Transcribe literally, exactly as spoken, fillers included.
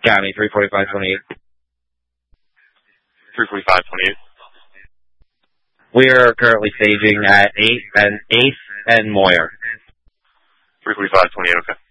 Got me, three forty-five twenty-eight. three forty-five twenty-eight. We are currently staging at eight and eighth and Moyer. three forty-five twenty-eight, okay.